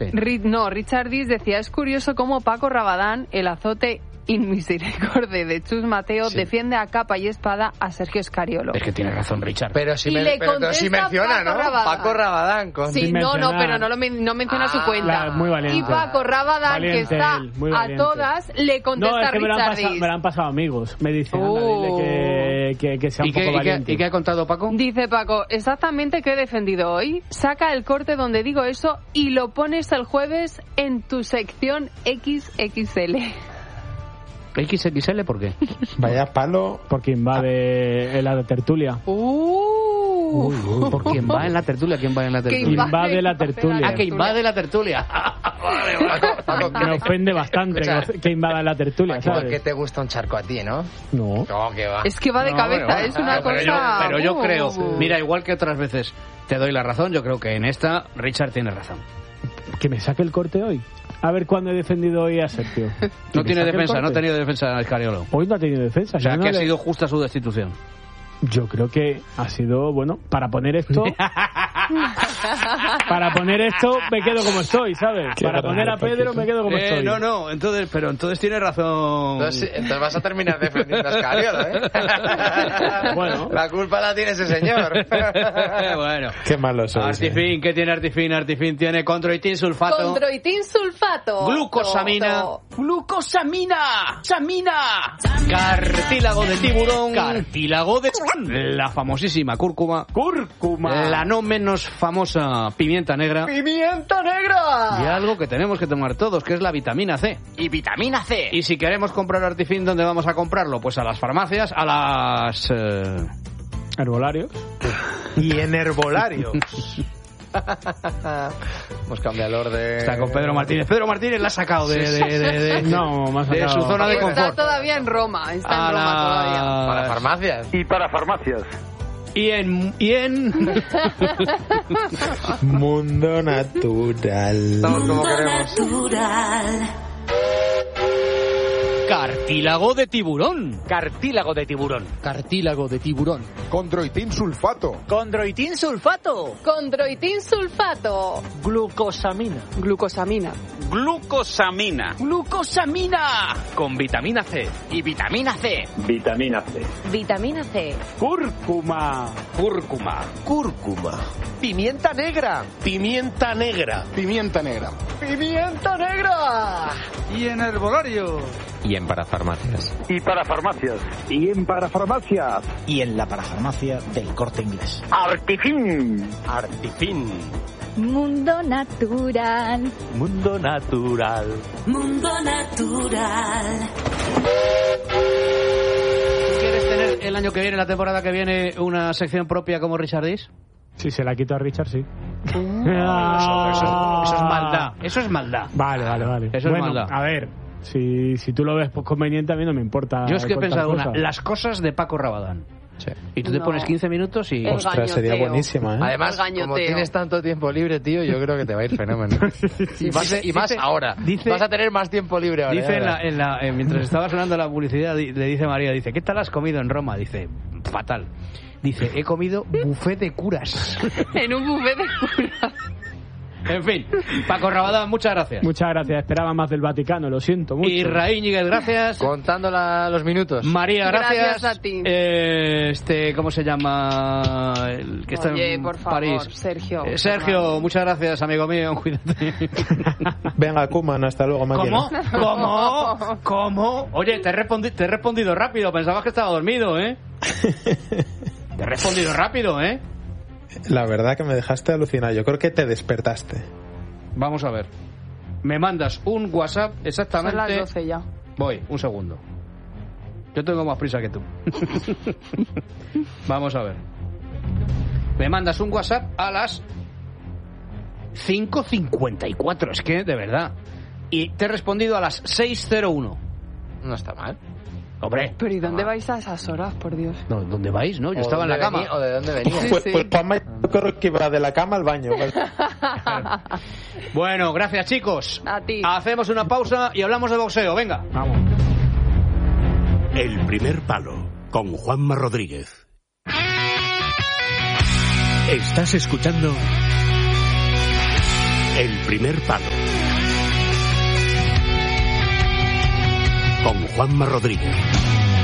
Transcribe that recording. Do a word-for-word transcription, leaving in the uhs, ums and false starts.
muerte. Ri- no, Richard Dis decía, es curioso cómo Paco Rabadán, el azote inmisericorde de Chus Mateo, sí. defiende a capa y espada a Sergio Scariolo. Es que tiene razón Richard. Pero si, y me, le pero, pero si menciona, Paco ¿no? Rabadán. Paco Rabadán. Con... Sí, no, no, pero no, lo men- no menciona ah, su cuenta. La, muy valiente. Y Paco Rabadán, valiente que está él, muy a valiente. todas, le contesta no, es a que me lo, Richard han pasado, Dis. me lo han pasado amigos. Me dicen, Oh. anda, dile que, que, que sea un ¿Y qué, poco y valiente. Qué, ¿Y qué ha contado Paco? Dice Paco, exactamente que he defendido hoy. Saca el corte donde digo eso y lo pones el jueves en tu sección equis equis ele. ¿equis equis ele por qué? Vaya palo. Porque invade ah. la tertulia. Uh. Uy, uy, ¿por quién va en la tertulia? ¿Quién va en la tertulia? Que invade, invade la tertulia. Ah, que invade la tertulia. Vale, Paco, Paco, me ofende bastante Escucha, que, que invada la tertulia, Paco, ¿sabes? ¿por qué te gusta un charco a ti, no? No. No, que va. Es que va de No, cabeza, bueno, es una pero cosa... Yo, pero yo uh, creo, uh. mira, igual que otras veces te doy la razón, yo creo que en esta Richard tiene razón. Que me saque el corte hoy. A ver cuándo he defendido hoy a Sergio. No tiene defensa, no ha tenido defensa Scariolo. Hoy no ha tenido defensa. O sea, no que ha le... sido justa su destitución. Yo creo que ha sido, bueno, para poner esto... para poner esto me quedo como estoy, ¿sabes? Qué para poner a Pedro me quedo como eh, estoy. No, no, entonces, pero entonces tiene razón. Entonces, entonces vas a terminar defendiendo a Scariolo, ¿eh? Bueno. La culpa la tiene ese señor. Bueno. Qué malo soy. Artifin, ¿qué tiene Artifin? Artifin tiene condroitin sulfato. Condroitin sulfato. Glucosamina. To, to. Glucosamina. Samina. Cartílago de tiburón. Cartílago de... La famosísima cúrcuma. Cúrcuma. La no menos famosa pimienta negra. ¡Pimienta negra! Y algo que tenemos que tomar todos, que es la vitamina C. Y vitamina C. Y si queremos comprar Artifin, ¿dónde vamos a comprarlo? Pues a las farmacias, a las... Eh... Herbolarios. Y en herbolarios. Hemos cambiado el orden. Está con Pedro Martínez. Pedro Martínez la ha sacado de, de, de, de, de, no, más de su zona de Está confort. todavía en Roma, está en A Roma la- todavía. Para farmacias. Y para farmacias. Y en... Y en... Mundo natural. Estamos como queremos. Cartílago de tiburón. Cartílago de tiburón. Cartílago de tiburón. Condroitin sulfato. Condroitin sulfato. Condroitin sulfato. Glucosamina. Glucosamina. Glucosamina. Glucosamina. Con vitamina C. Y vitamina C. Vitamina C. Vitamina C. Cúrcuma. Cúrcuma. Cúrcuma. Pimienta negra. Pimienta negra. Pimienta negra. ¡Pimienta negra! Y en herbolario. Y en parafarmacias. Y para farmacias. Y en parafarmacias. Y en la parafarmacia del Corte Inglés. Artifin. Artifin. Mundo natural. Mundo natural. Mundo natural. ¿Tú quieres tener el año que viene, la temporada que viene, una sección propia como Richard Dis? Si se la quito a Richard, sí. Eso, eso- eso es maldad. Eso es maldad. Vale, vale, vale. Eso es bueno, maldad. a ver, si, si tú lo ves pues, conveniente, a mí no me importa. Yo es que he contar pensado una, cosas. las cosas de Paco Rabadán. Sí. Y tú te No. pones quince minutos y... El Ostras, sería gañoteo. buenísima, ¿eh? Además, El gañoteo. como tienes tanto tiempo libre, tío, yo creo que te va a ir fenómeno. Y más, Dice- y más dice- ahora. dice- Vas a tener más tiempo libre ahora. Dice ya en la, verás. en la, eh, mientras estaba sonando la publicidad, di- le dice María, dice, ¿qué tal has comido en Roma? Dice, fatal. Dice, he comido buffet de curas. En un buffet de curas. En fin, Paco Rabadán, muchas gracias. Muchas gracias, esperaba más del Vaticano, lo siento mucho. Y Raín Íñiguez, gracias. Contando la- los minutos. María, gracias. Gracias a ti. Eh, este, ¿cómo se llama? El que está Oye, en por favor, París. Sergio. Eh, Sergio, muchas gracias, amigo mío, cuídate. Venga, Kuman, hasta luego, máquina. ¿Cómo? ¿Cómo? ¿Cómo? Oye, te he, respondi- te he respondido rápido, pensabas que estaba dormido, ¿eh? Te he respondido rápido, ¿eh? La verdad que me dejaste alucinar. Yo creo que te despertaste. Vamos a ver. Me mandas un WhatsApp exactamente... Son las doce ya. Voy, un segundo. Yo tengo más prisa que tú. Vamos a ver. Me mandas un WhatsApp a las cinco cincuenta y cuatro. Es que, de verdad. Y te he respondido a las seis cero uno. No está mal. Hombre. Pero ¿y dónde vais a esas horas, por Dios? No, ¿dónde vais, no? Yo O estaba en la dónde cama. venía- ¿O de dónde venía? Pues, sí. pues Juanma, yo creo que iba de la cama al baño. Bueno, gracias, chicos. A ti. Hacemos una pausa y hablamos de boxeo. Venga. Vamos. El primer palo, con Juanma Rodríguez. Estás escuchando El primer palo. Con Juanma Rodríguez.